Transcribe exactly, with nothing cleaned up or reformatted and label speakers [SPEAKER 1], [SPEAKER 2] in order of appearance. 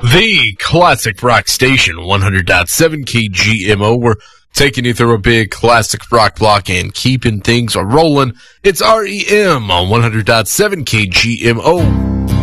[SPEAKER 1] The Classic Rock Station, one hundred point seven K G M O. We're taking you through a big classic rock block and keeping things rolling. It's R E M on one hundred point seven K G M O.